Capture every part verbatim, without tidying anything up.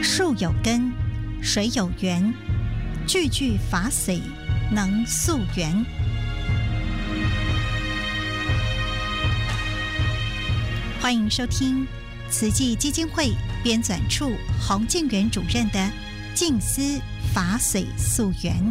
树有根，水有源，句句法髓能溯源。欢迎收听慈济基金会编纂处洪敬元主任的静思法髓溯源。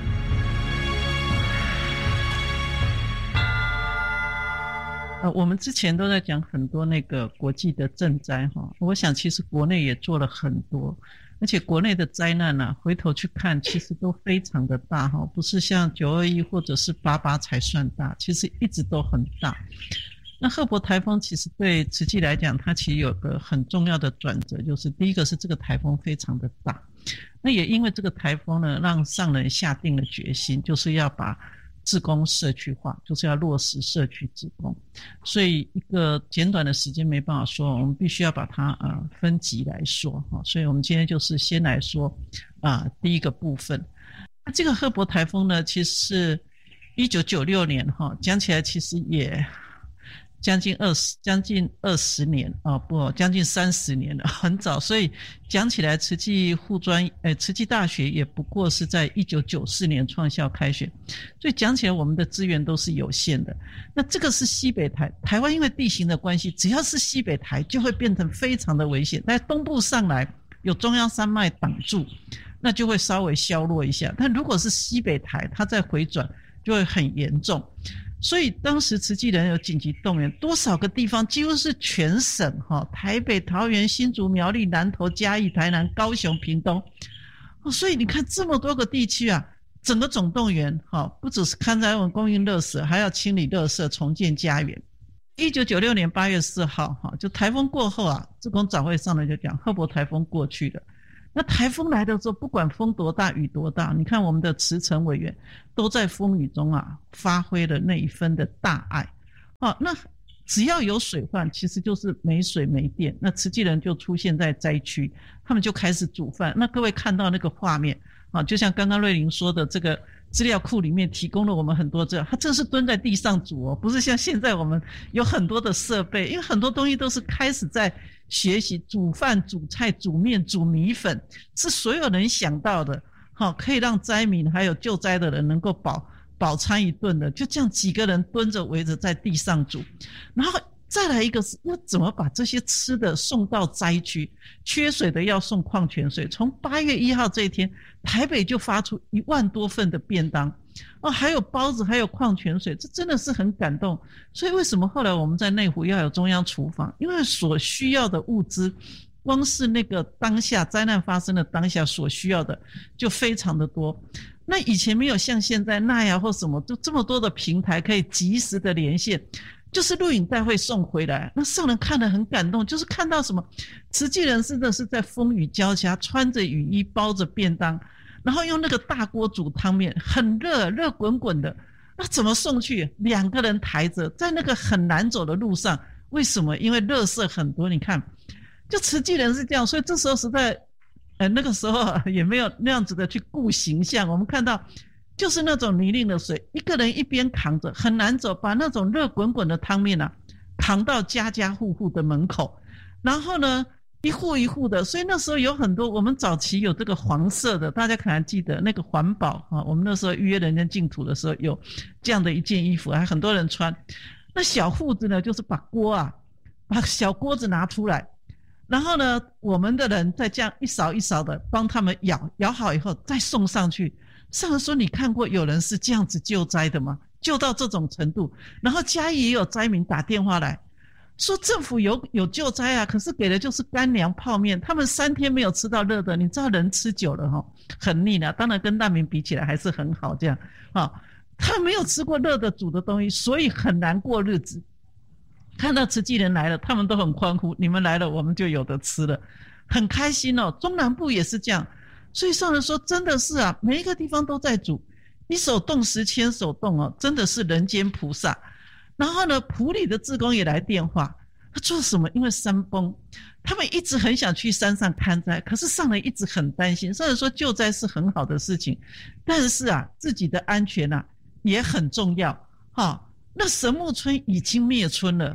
呃，我们之前都在讲很多那个国际的赈灾哈，我想其实国内也做了很多，而且国内的灾难啊，回头去看其实都非常的大哈，不是像九二一或者是八八才算大，其实一直都很大。那赫伯台风其实对慈济来讲，它其实有个很重要的转折，就是第一个是这个台风非常的大，那也因为这个台风呢，让上人下定了决心，就是要把志工社区化，就是要落实社区志工，所以一个简短的时间没办法说，我们必须要把它呃分级来说哈。所以我们今天就是先来说啊、呃、第一个部分。那这个赫伯台风呢，其实是一九九六年哈，讲起来其实也将近二十将近二十年啊，不，将近三十年了，很早。所以讲起来，慈济护专，呃，慈济大学也不过是在一九九四年创校开学，所以讲起来，我们的资源都是有限的。那这个是西北台，台湾因为地形的关系，只要是西北台就会变成非常的危险。但东部上来有中央山脉挡住，那就会稍微削弱一下。但如果是西北台，它再回转就会很严重。所以当时慈济人有紧急动员，多少个地方几乎是全省哈，台北、桃园、新竹、苗栗、南投、嘉义、台南、高雄、屏东，哦，所以你看这么多个地区啊，整个总动员哈，不只是勘灾文供应垃圾，还要清理垃圾、重建家园。一九九六年八月四号哈，就台风过后啊，志工早会上来就讲赫伯台风过去了。那台风来的时候，不管风多大雨多大，你看我们的慈诚委员都在风雨中啊发挥了那一分的大爱。哦，那只要有水患，其实就是没水没电，那慈济人就出现在灾区，他们就开始煮饭。那各位看到那个画面啊，就像刚刚瑞玲说的，这个资料库里面提供了我们很多资料，他这是蹲在地上煮哦，不是像现在我们有很多的设备，因为很多东西都是开始在学习煮饭、煮菜、煮面、煮米粉，是所有人想到的，好，可以让灾民还有救灾的人能够饱饱餐一顿的，就这样几个人蹲着围着在地上煮。然后再来一个是要怎么把这些吃的送到灾区，缺水的要送矿泉水。从八月一号这一天，台北就发出一万多份的便当哦，还有包子，还有矿泉水，这真的是很感动。所以为什么后来我们在内湖要有中央厨房？因为所需要的物资，光是那个当下灾难发生的当下所需要的就非常的多。那以前没有像现在那样或什么，就这么多的平台可以及时的连线。就是录影带会送回来，那上人看得很感动，就是看到什么慈济人真的是在风雨交加，穿着雨衣包着便当，然后用那个大锅煮汤面，很热热滚滚的，那怎么送去？两个人抬着在那个很难走的路上。为什么？因为垃圾很多，你看就慈济人是这样，所以这时候实在呃那个时候也没有那样子的去顾形象。我们看到就是那种泥泞的水，一个人一边扛着很难走，把那种热滚滚的汤面啊扛到家家户户的门口，然后呢一户一户的。所以那时候有很多，我们早期有这个黄色的，大家可能记得那个环保啊，我们那时候预约人间净土的时候有这样的一件衣服，还很多人穿。那小户子呢，就是把锅啊把小锅子拿出来，然后呢我们的人再这样一勺一勺的帮他们舀，舀好以后再送上去。上人说你看过有人是这样子救灾的吗？救到这种程度。然后嘉义也有灾民打电话来说政府有有救灾啊，可是给的就是干粮泡面，他们三天没有吃到热的。你知道人吃久了齁很腻了，当然跟难民比起来还是很好这样啊，他没有吃过热的煮的东西，所以很难过日子。看到慈济人来了，他们都很欢呼，你们来了我们就有得吃了，很开心哦。中南部也是这样。所以上人说真的是啊，每一个地方都在煮，一手动十千手动哦，真的是人间菩萨。然后呢埔里的志工也来电话，他做什么？因为山崩，他们一直很想去山上勘灾，可是上人一直很担心。上人说救灾是很好的事情，但是啊自己的安全啊也很重要。哦，那神木村已经灭村了，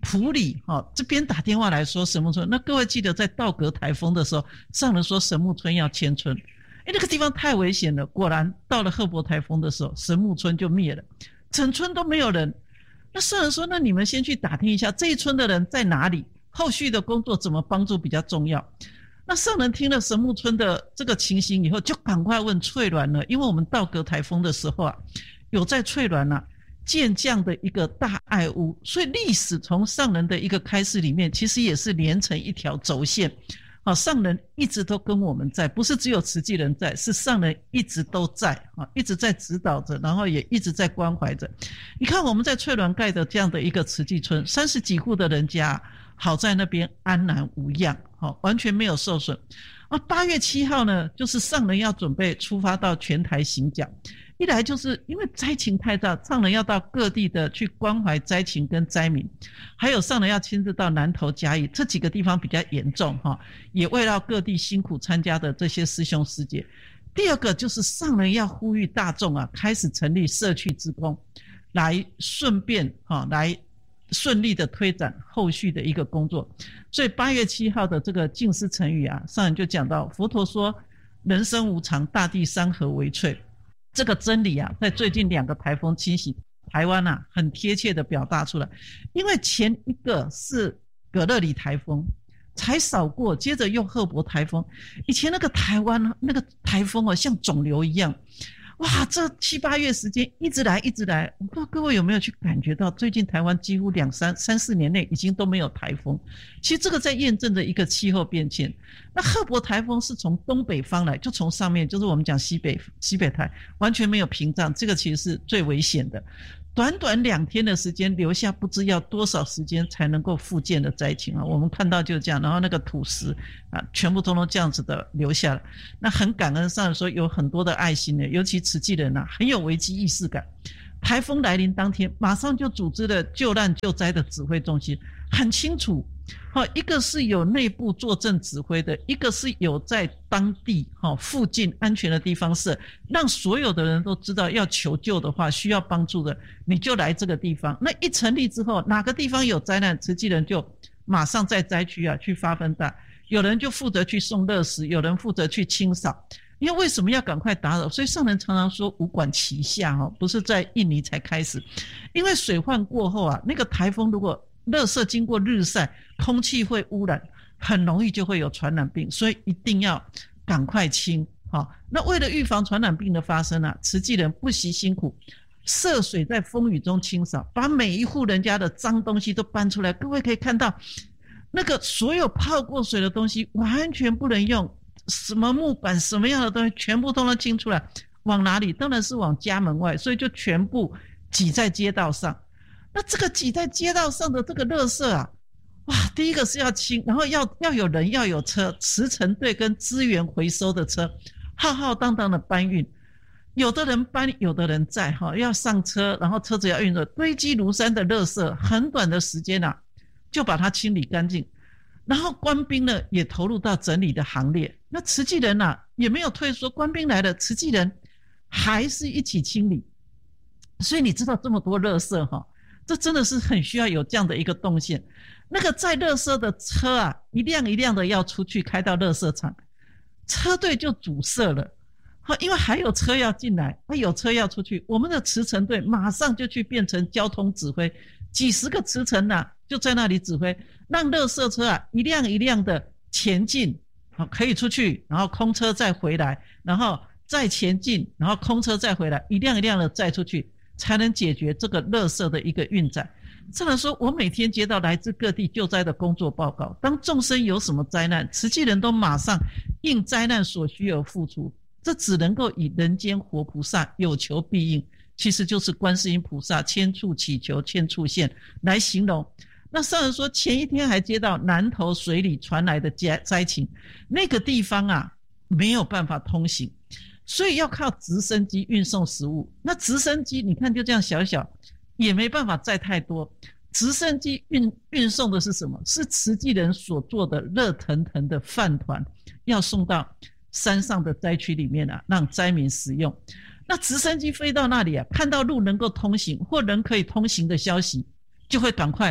埔里、哦、这边打电话来说神木村，那各位记得在道格台风的时候，上人说神木村要迁村，哎，那个地方太危险了。果然到了赫伯台风的时候，神木村就灭了，整村都没有人。那上人说，那你们先去打听一下这一村的人在哪里，后续的工作怎么帮助比较重要。那上人听了神木村的这个情形以后，就赶快问翠峦了，因为我们道格台风的时候啊，有在翠峦啊建这样的一个大爱屋，所以历史从上人的一个开示里面，其实也是连成一条轴线。好，上人一直都跟我们在，不是只有慈济人在，是上人一直都在，一直在指导着，然后也一直在关怀着。你看我们在翠峦盖的这样的一个慈济村，三十几户的人家，好在那边安然无恙，完全没有受损。啊，八月七号呢，就是上人要准备出发到全台行脚。一来就是因为灾情太大，上人要到各地的去关怀灾情跟灾民，还有上人要亲自到南投嘉义这几个地方比较严重，也为了各地辛苦参加的这些师兄师姐。第二个就是上人要呼吁大众啊，开始成立社区志工，来顺便来顺利的推展后续的一个工作。所以八月七号的这个净思成语啊，上人就讲到佛陀说人生无常，大地山河为萃，这个真理啊，在最近两个台风侵袭台湾啊，很贴切的表达出来。因为前一个是葛勒里台风才扫过，接着又赫伯台风，以前那个台湾那个台风啊，像肿瘤一样，哇，这七八月时间一直来一直来。我不知道各位有没有去感觉到，最近台湾几乎两三三四年内已经都没有台风。其实这个在验证着一个气候变迁。那赫伯台风是从东北方来，就从上面，就是我们讲西北西北台，完全没有屏障，这个其实是最危险的。短短两天的时间，留下不知要多少时间才能够复建的灾情啊！我们看到就是这样，然后那个土石啊，全部通通这样子的留下来。那很感恩上说有很多的爱心的，尤其慈济人啊，很有危机意识感。台风来临当天，马上就组织了救难救灾的指挥中心，很清楚。好，一个是有内部坐镇指挥的，一个是有在当地好附近安全的地方设，让所有的人都知道要求救的话，需要帮助的，你就来这个地方。那一成立之后，哪个地方有灾难，慈济人就马上在灾区啊去发分担，有人就负责去送垃圾，有人负责去清扫。因为为什么要赶快打扰？所以上人常常说五管齐下，不是在印尼才开始。因为水患过后啊，那个台风如果垃圾经过日晒，空气会污染，很容易就会有传染病，所以一定要赶快清。那为了预防传染病的发生啊，慈济人不惜辛苦，涉水在风雨中清扫，把每一户人家的脏东西都搬出来。各位可以看到，那个所有泡过水的东西完全不能用，什么木板什么样的东西全部都能清出来。往哪里？当然是往家门外，所以就全部挤在街道上。那这个挤在街道上的这个垃圾啊，哇，第一个是要清，然后要要有人，要有车，驰骋队跟资源回收的车浩浩荡荡的搬运，有的人搬，有的人载，要上车，然后车子要运走，堆积如山的垃圾，很短的时间啊就把它清理干净。然后官兵呢也投入到整理的行列，那慈济人啊也没有退缩，官兵来了，慈济人还是一起清理。所以你知道这么多垃圾哈，这真的是很需要有这样的一个动线。那个载垃圾的车啊，一辆一辆的要出去开到垃圾场，车队就阻塞了，因为还有车要进来，有车要出去，我们的驰骋队马上就去变成交通指挥，几十个驰骋啊就在那里指挥，让垃圾车啊一辆一辆的前进，可以出去，然后空车再回来，然后再前进，然后空车再回来，一辆一辆的再出去，才能解决这个垃圾的一个运载。这样说，我每天接到来自各地救灾的工作报告，当众生有什么灾难，慈济人都马上应灾难所需而付出，这只能够以人间活菩萨有求必应，其实就是观世音菩萨千处祈求千处现来形容。那上人说，前一天还接到南投水里传来的灾情，那个地方啊没有办法通行，所以要靠直升机运送食物。那直升机你看就这样小小，也没办法载太多。直升机运运送的是什么？是慈济人所做的热腾腾的饭团，要送到山上的灾区里面啊，让灾民食用。那直升机飞到那里啊，看到路能够通行或人可以通行的消息，就会赶快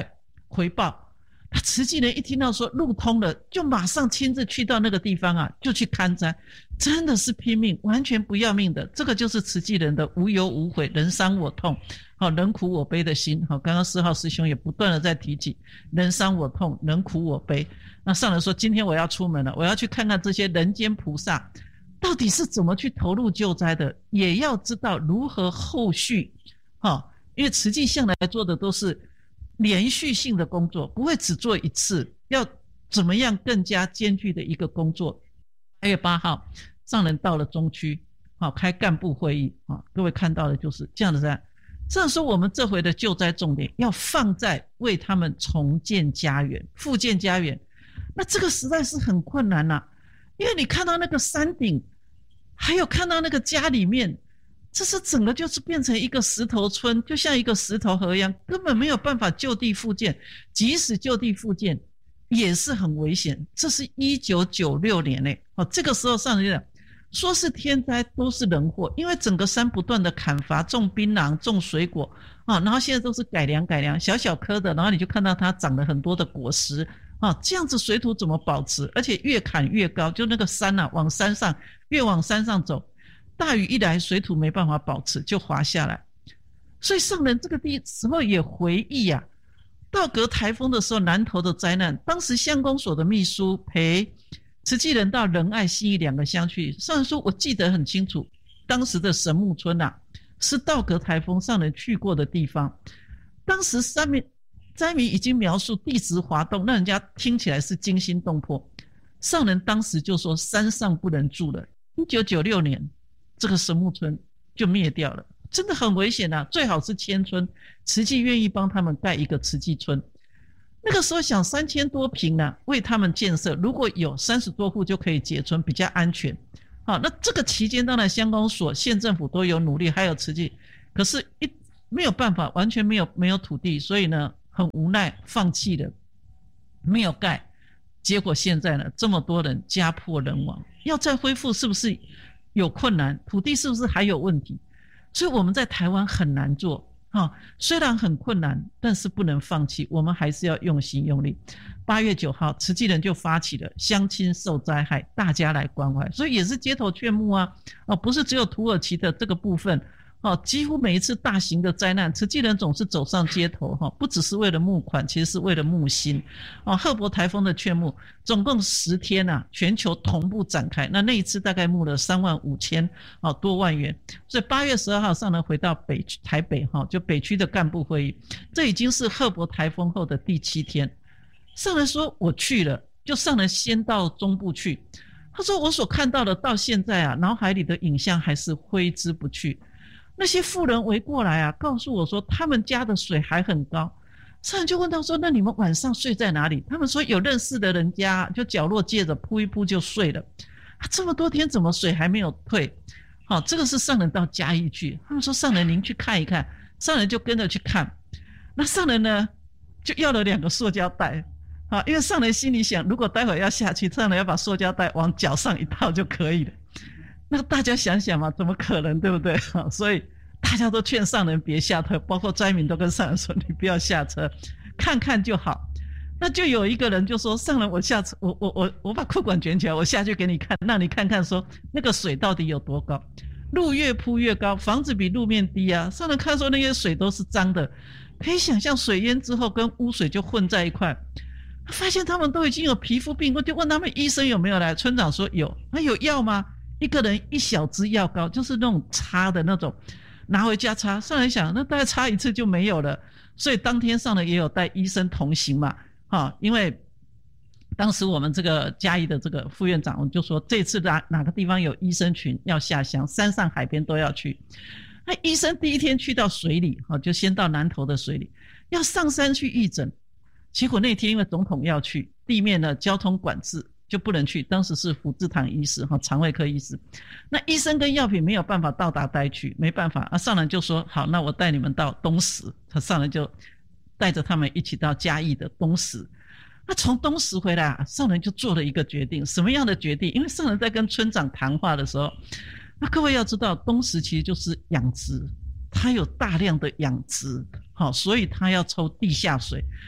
回报。他慈济人一听到说路通了，就马上亲自去到那个地方啊，就去勘灾，真的是拼命，完全不要命的。这个就是慈济人的无忧无悔，人伤我痛，好，人苦我悲的心。好，刚刚四号师兄也不断的在提起，人伤我痛，人苦我悲。那上人说，今天我要出门了，我要去看看这些人间菩萨到底是怎么去投入救灾的，也要知道如何后续。好，因为慈济向来做的都是连续性的工作，不会只做一次，要怎么样更加艰巨的一个工作。八月八号上人到了中区，好，开干部会议，各位看到的就是这样的在这样说，我们这回的救灾重点要放在为他们重建家园，复建家园。那这个实在是很困难啊，因为你看到那个山顶，还有看到那个家里面，这是整个就是变成一个石头村，就像一个石头河一样，根本没有办法就地复建。即使就地复建也是很危险。这是一九九六年嘞，哦，这个时候上人讲说是天灾都是人祸，因为整个山不断的砍伐，种槟榔种水果啊，然后现在都是改良改良小小棵的，然后你就看到它长了很多的果实啊，这样子水土怎么保持？而且越砍越高，就那个山啊，往山上越往山上走，大雨一来，水土没办法保持，就滑下来。所以上人这个地时候也回忆啊，道格台风的时候，南投的灾难，当时乡公所的秘书陪慈济人到仁爱信义两个乡去。上人说我记得很清楚，当时的神木村啊，是道格台风上人去过的地方。当时三民灾民已经描述地质滑动，让人家听起来是惊心动魄。上人当时就说山上不能住了。一九九六年这个神木村就灭掉了，真的很危险啊！最好是迁村，慈济愿意帮他们盖一个慈济村。那个时候想三千多坪呢、啊，为他们建设，如果有三十多户就可以结村，比较安全。好，那这个期间当然乡公所、县政府都有努力，还有慈济，可是一没有办法，完全没有没有土地，所以呢很无奈放弃了，没有盖。结果现在呢，这么多人家破人亡，要再恢复是不是有困难？土地是不是还有问题？所以我们在台湾很难做。哦、虽然很困难，但是不能放弃，我们还是要用心用力。八月九号慈济人就发起了乡亲受灾害，大家来关怀，所以也是街头劝募啊、哦、不是只有土耳其的这个部分、哦、几乎每一次大型的灾难，慈济人总是走上街头、哦、不只是为了募款，其实是为了募心、哦、赫伯台风的劝募总共十天啊，全球同步展开，那那一次大概募了三万五千多万元。所以八月十二号上人回到北台北、哦、就北区的干部会议，这已经是赫伯台风后的第七天。上人说我去了，就上人先到中部去，他说我所看到的到现在啊，脑海里的影像还是挥之不去。那些妇人围过来啊，告诉我说他们家的水还很高。上人就问他说，那你们晚上睡在哪里？他们说有认识的人家，就角落借着铺一铺就睡了。啊，这么多天怎么水还没有退？好、哦，这个是上人到嘉义去，他们说上人您去看一看，上人就跟着去看。那上人呢就要了两个塑胶袋，啊，因为上人心里想，如果待会要下去，上人要把塑胶袋往脚上一套就可以了。那大家想想嘛，怎么可能，对不对？所以大家都劝上人别下车，包括灾民都跟上人说你不要下车，看看就好。那就有一个人就说，上人我下车，我我我我把裤管卷起来，我下去给你看，让你看看说那个水到底有多高。路越铺越高，房子比路面低啊。上人看说那些水都是脏的，可以想象水淹之后跟污水就混在一块。发现他们都已经有皮肤病，我就问他们医生有没有来，村长说有。那有药吗？一个人一小支药膏，就是那种擦的那种，拿回家擦。上人想那大概擦一次就没有了，所以当天上人也有带医生同行嘛、哦、因为当时我们这个嘉义的这个副院长我就说，这次哪哪个地方有医生群要下乡，山上海边都要去。那医生第一天去到水里、哦、就先到南投的水里，要上山去义诊。结果那天因为总统要去，地面的交通管制就不能去，当时是胡志堂医师，肠胃科医师。那医生跟药品没有办法到达灾区，没办法啊，上人就说好，那我带你们到东石。他上人就带着他们一起到嘉义的东石。那从东石回来啊，上人就做了一个决定。什么样的决定？因为上人在跟村长谈话的时候，那各位要知道，东石其实就是养殖，它有大量的养殖，好，所以它要抽地下水。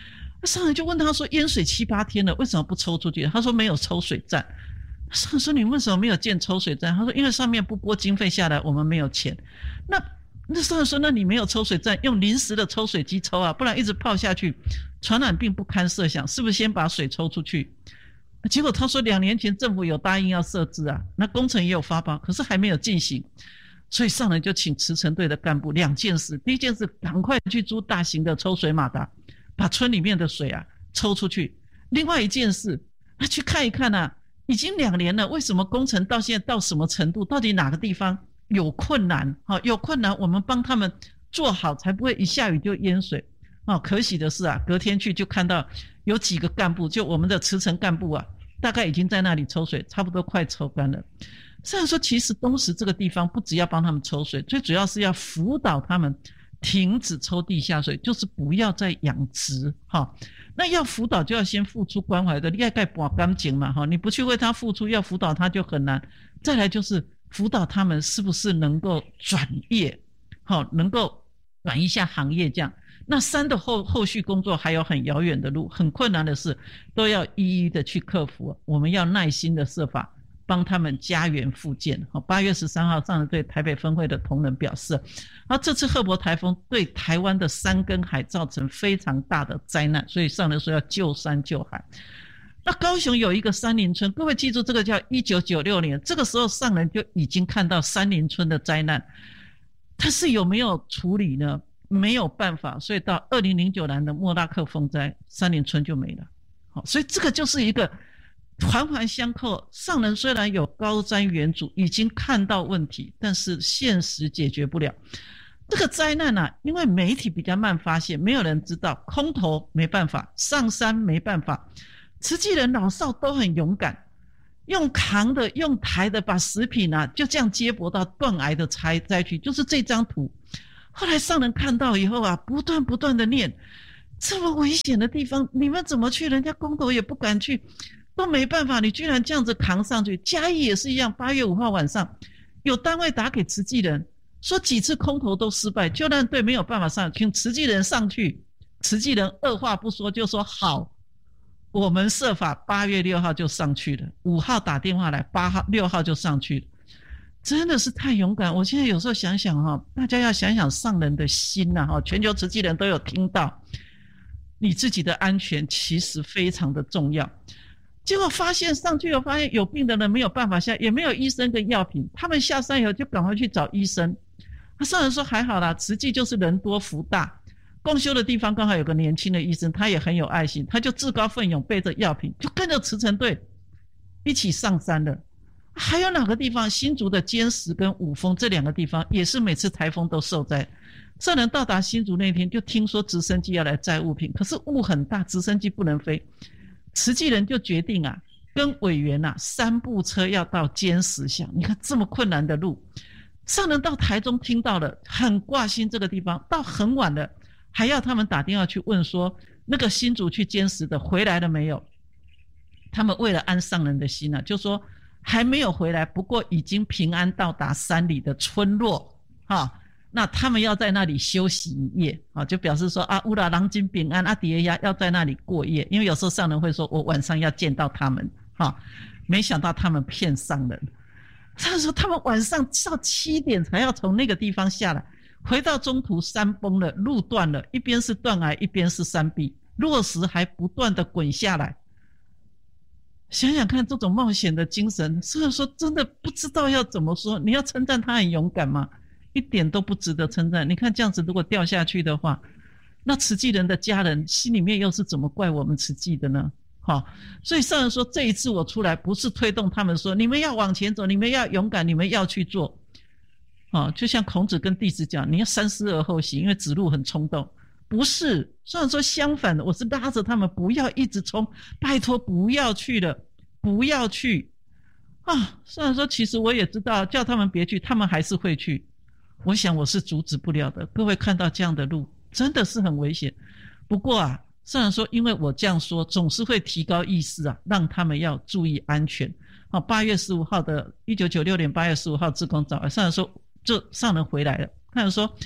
上人就问他说淹水七八天了为什么不抽出去，他说没有抽水站。上人说你为什么没有建抽水站，他说因为上面不拨经费下来我们没有钱。那那上人说那你没有抽水站用临时的抽水机抽啊，不然一直泡下去传染病不堪设想，是不是先把水抽出去。结果他说两年前政府有答应要设置啊，那工程也有发包，可是还没有进行。所以上人就请慈诚队的干部两件事，第一件事赶快去租大型的抽水马达把村里面的水啊抽出去，另外一件事他去看一看啊，已经两年了为什么工程到现在到什么程度，到底哪个地方有困难、哦、有困难我们帮他们做好才不会一下雨就淹水、哦、可喜的是啊隔天去就看到有几个干部就我们的慈诚干部啊大概已经在那里抽水差不多快抽干了。虽然说其实东石这个地方不只要帮他们抽水，最主要是要辅导他们停止抽地下水，就是不要再养殖、哦、那要辅导就要先付出关怀的，你要盖拔干净嘛、哦、你不去为他付出要辅导他就很难。再来就是辅导他们是不是能够转业、哦、能够转一下行业这样。那三的后后续工作还有很遥远的路，很困难的事都要一一的去克服，我们要耐心的设法帮他们家园复建。八月十三号上人对台北分会的同仁表示，然后这次赫伯台风对台湾的山跟海造成非常大的灾难，所以上人说要救山救海。那高雄有一个山林村，各位记住这个叫一九九六年，这个时候上人就已经看到山林村的灾难，但是有没有处理呢？没有办法，所以到二零零九年的莫拉克风灾山林村就没了。好，所以这个就是一个环环相扣，上人虽然有高瞻远瞩已经看到问题，但是现实解决不了。这个灾难啊，因为媒体比较慢发现，没有人知道，空投没办法，上山没办法，慈济人老少都很勇敢，用扛的用抬的把食品啊就这样接驳到断崖的灾灾区，就是这张图。后来上人看到以后啊，不断不断的念，这么危险的地方你们怎么去，人家公投也不敢去，都没办法，你居然这样子扛上去。嘉义也是一样，八月五号晚上有单位打给慈济人说几次空投都失败，救难队没有办法上，请慈济人上去，慈济人二话不说就说好，我们设法八月六号就上去了，五号打电话来，八号六号就上去了，真的是太勇敢。我现在有时候想想哈、哦，大家要想想上人的心呐、啊、哈，全球慈济人都有听到，你自己的安全其实非常的重要。结果发现上去以后发现有病的人没有办法下，也没有医生跟药品，他们下山以后就赶快去找医生。他上人说还好啦，慈济就是人多福大，共修的地方刚好有个年轻的医生，他也很有爱心，他就自告奋勇背着药品就跟着慈诚队一起上山了。还有哪个地方，新竹的尖石跟五峰这两个地方也是每次台风都受灾。上人到达新竹那天就听说直升机要来载物品，可是雾很大，直升机不能飞，慈济人就决定啊跟委员啊三部车要到尖石乡。你看这么困难的路，上人到台中听到了很挂心这个地方，到很晚了还要他们打电话去问说那个新竹去尖石的回来了没有。他们为了安上人的心啊，就说还没有回来，不过已经平安到达山里的村落、哦、那他们要在那里休息一夜、哦、就表示说啊乌拉郎金平安阿迪亚要在那里过夜，因为有时候上人会说我晚上要见到他们、哦、没想到他们骗上人。他说他们晚上到七点才要从那个地方下来，回到中途山崩了，路断了，一边是断崖一边是山壁，落石还不断的滚下来。想想看这种冒险的精神，所以说真的不知道要怎么说。你要称赞他很勇敢吗？一点都不值得称赞。你看这样子如果掉下去的话，那慈济人的家人心里面又是怎么怪我们慈济的呢？好，所以上人说这一次我出来不是推动他们说你们要往前走，你们要勇敢，你们要去做。好，就像孔子跟弟子讲，你要三思而后行，因为子路很冲动。不是，虽然说相反的，我是拉着他们不要一直冲，拜托不要去了，不要去啊！虽然说其实我也知道叫他们别去，他们还是会去。我想我是阻止不了的。各位看到这样的路真的是很危险。不过啊，虽然说因为我这样说总是会提高意识啊，让他们要注意安全。好，八月十五号的一九九六年八月十五号志工早上，上人说这上人回来了，上人说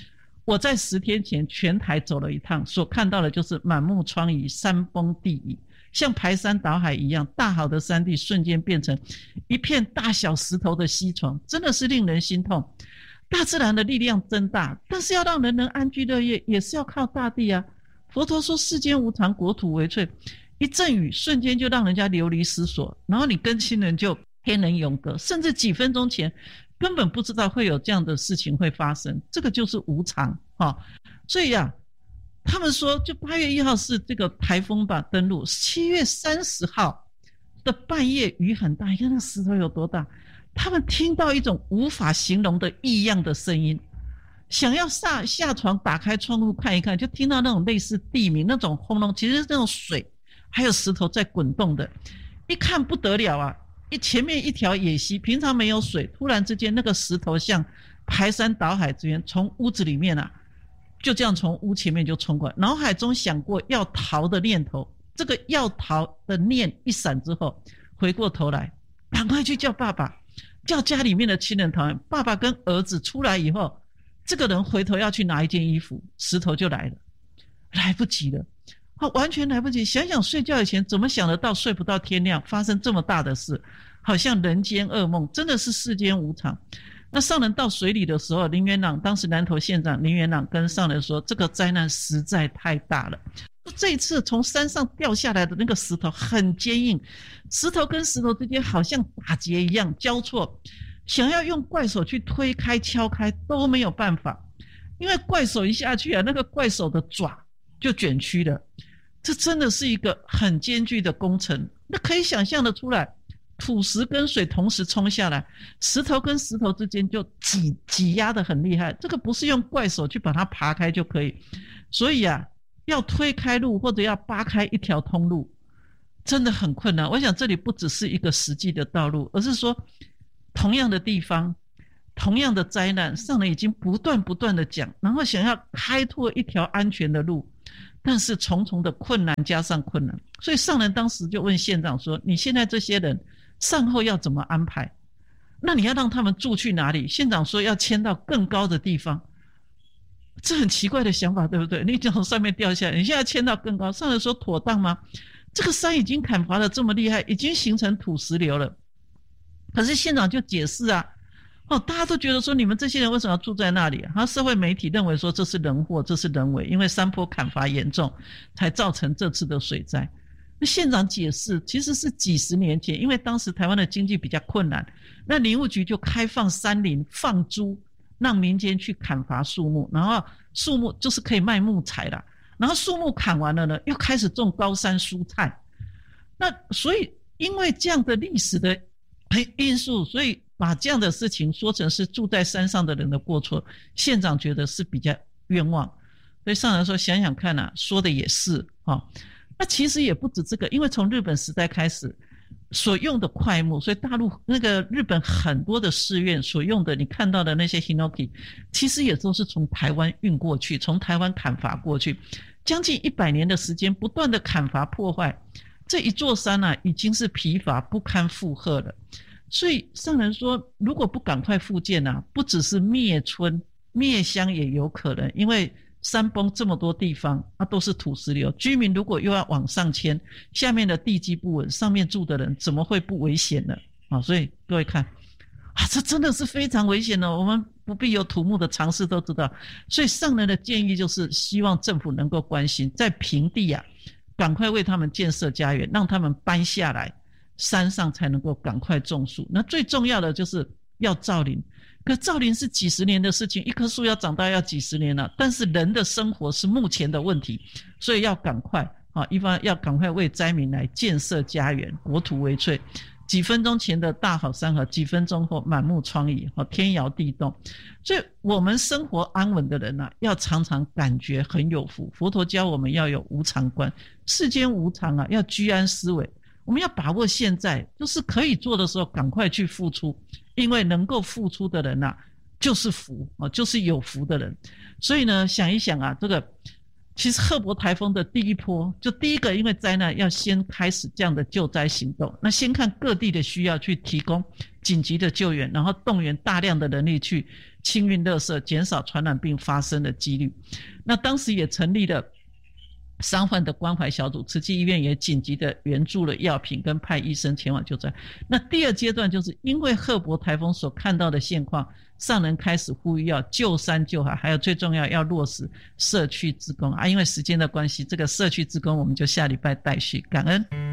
我在十天前全台走了一趟，所看到的就是满目疮痍，山崩地移，像排山倒海一样，大好的山地瞬间变成一片大小石头的溪床，真的是令人心痛。大自然的力量真大，但是要让人能安居乐业，也是要靠大地啊。佛陀说世间无常，国土为脆，一阵雨瞬间就让人家流离失所，然后你跟亲人就天人永隔，甚至几分钟前根本不知道会有这样的事情会发生，这个就是无常、哦、所以啊，他们说就八月一号是这个台风吧登陆，七月三十号的半夜雨很大，你看那石头有多大，他们听到一种无法形容的异样的声音，想要下下床打开窗户看一看，就听到那种类似地鸣那种轰隆，其实是那种水还有石头在滚动的，一看不得了啊，一前面一条野溪，平常没有水，突然之间那个石头像排山倒海之间从屋子里面啊就这样从屋前面就冲过来，脑海中想过要逃的念头，这个要逃的念一闪之后，回过头来赶快去叫爸爸，叫家里面的亲人逃。爸爸跟儿子出来以后，这个人回头要去拿一件衣服，石头就来了，来不及了，完全来不及。想想睡觉以前怎么想得到睡不到天亮，发生这么大的事，好像人间噩梦，真的是世间无常。那上人到水里的时候，林元朗当时南投县长林元朗跟上人说，这个灾难实在太大了，这一次从山上掉下来的那个石头很坚硬，石头跟石头之间好像打结一样交错，想要用怪手去推开敲开都没有办法，因为怪手一下去啊，那个怪手的爪就卷曲了，这真的是一个很艰巨的工程。那可以想象的出来，土石跟水同时冲下来，石头跟石头之间就挤挤压的很厉害，这个不是用怪手去把它爬开就可以，所以啊要推开路或者要扒开一条通路真的很困难。我想这里不只是一个实际的道路，而是说同样的地方同样的灾难，上人已经不断不断的讲，然后想要开拓一条安全的路，但是重重的困难加上困难，所以上人当时就问县长说，你现在这些人善后要怎么安排？那你要让他们住去哪里？县长说要迁到更高的地方，这很奇怪的想法，对不对？你从上面掉下来，你现在迁到更高，上人说妥当吗？这个山已经砍伐的这么厉害，已经形成土石流了。可是县长就解释啊，哦，大家都觉得说你们这些人为什么要住在那里？然后社会媒体认为说这是人祸，这是人为，因为山坡砍伐严重才造成这次的水灾。那县长解释其实是几十年前，因为当时台湾的经济比较困难，那林务局就开放山林放租，让民间去砍伐树木，然后树木就是可以卖木材啦，然后树木砍完了呢，又开始种高山蔬菜。那所以因为这样的历史的因素，所以把这样的事情说成是住在山上的人的过错，县长觉得是比较冤枉。所以上人说想想看啊，说的也是、哦、那其实也不止这个，因为从日本时代开始所用的檜木，所以大陆那个日本很多的寺院所用的你看到的那些 Hinoki 其实也都是从台湾运过去，从台湾砍伐过去，将近一百年的时间不断的砍伐破坏，这一座山啊已经是疲乏不堪负荷了。所以上人说如果不赶快复建啊，不只是灭村灭乡也有可能，因为山崩这么多地方啊都是土石流，居民如果又要往上迁，下面的地基不稳，上面住的人怎么会不危险呢？啊，所以各位看啊，这真的是非常危险的，我们不必有土木的常识都知道。所以上人的建议就是希望政府能够关心，在平地啊赶快为他们建设家园，让他们搬下来，山上才能够赶快种树。那最重要的就是要造林，可造林是几十年的事情，一棵树要长大要几十年了，但是人的生活是目前的问题，所以要赶快啊，一方要赶快为灾民来建设家园，国土为脆。几分钟前的大好山河，几分钟后满目疮痍，天摇地动。所以我们生活安稳的人啊，要常常感觉很有福。佛陀教我们要有无常观，世间无常啊，要居安思危。我们要把握现在，就是可以做的时候赶快去付出，因为能够付出的人啊就是福，就是有福的人。所以呢想一想啊，这个其实赫伯台风的第一波，就第一个因为灾难要先开始这样的救灾行动，那先看各地的需要去提供紧急的救援，然后动员大量的人力去清运垃圾，减少传染病发生的几率。那当时也成立了伤患的关怀小组，慈济医院也紧急的援助了药品跟派医生前往救灾。那第二阶段就是因为赫伯台风所看到的现况，上人开始呼吁要救山救海，还有最重要要落实社区志工啊。因为时间的关系，这个社区志工我们就下礼拜待续，感恩。